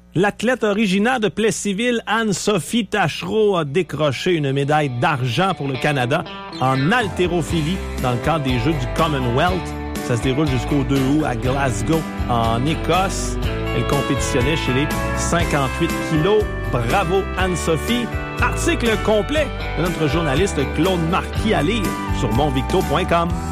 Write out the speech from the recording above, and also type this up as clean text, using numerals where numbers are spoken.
L'athlète originaire de Plessisville, Anne-Sophie Tachereau, a décroché une médaille d'argent pour le Canada en haltérophilie dans le cadre des Jeux du Commonwealth. Ça se déroule jusqu'au 2 août à Glasgow, en Écosse. Elle compétitionnait chez les 58 kilos. Bravo, Anne-Sophie. Article complet de notre journaliste Claude Marquis à lire sur monvicto.com.